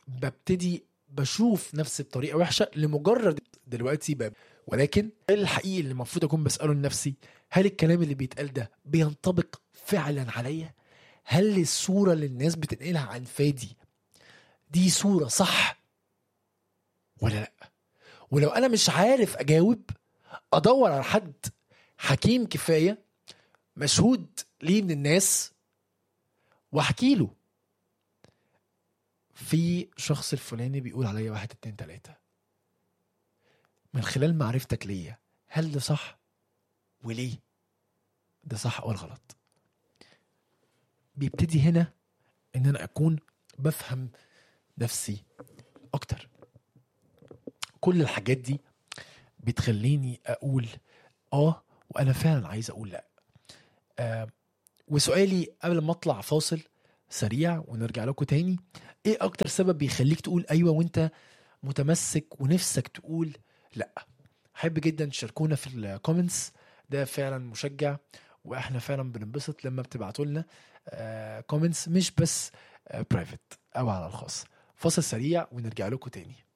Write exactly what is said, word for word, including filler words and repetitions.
ببتدي بشوف نفسي بطريقة وحشة لمجرد دلوقتي باب. ولكن الحقيقي اللي المفروض أكون بسأله لنفسي، هل الكلام اللي بيتقال ده بينطبق فعلا عليا؟ هل الصورة اللي الناس بتنقلها عن فادي دي صورة صح ولا لأ؟ ولو أنا مش عارف أجاوب، أدور على حد حكيم كفاية مشهود ليه من الناس واحكي له، في شخص الفلاني بيقول عليا واحد اتنين تلاتة، من خلال معرفتك ليا هل ده صح؟ وليه ده صح ولا غلط؟ بيبتدي هنا ان انا اكون بفهم نفسي اكتر. كل الحاجات دي بتخليني اقول اه وانا فعلا عايز اقول لا. آه وسؤالي قبل ما اطلع فاصل سريع ونرجع لكم تاني، ايه اكتر سبب بيخليك تقول ايوه وانت متمسك ونفسك تقول لا؟ حب جدا تشاركونا في الكومنتس، ده فعلا مشجع، واحنا فعلا بننبسط لما بتبعتوا لنا كومنتس مش بس برايفت او على الخاص. فاصل سريع ونرجع لكم تاني.